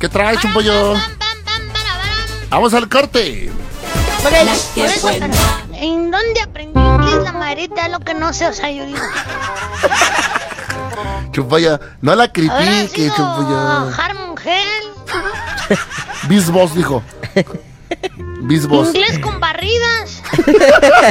¿Qué traes, Chumpollo? Vamos al corte. ¿En dónde aprendió inglés la Marita? Lo que no sé, o sea, yo digo. Chumpollo, no la critique, Chumpollo. Harmon Hell. Bisbos, dijo. Bisbos. Inglés con barridas.